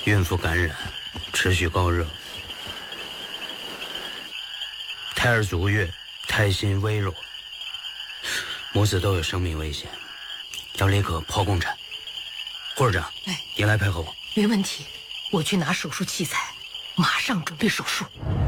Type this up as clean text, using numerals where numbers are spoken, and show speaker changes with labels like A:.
A: 孕妇感染，持续高热，胎儿足月，胎心微弱，母子都有生命危险，要立刻剖宫产。护士长，你来配合我。
B: 没问题，我去拿手术器材，马上准备手术。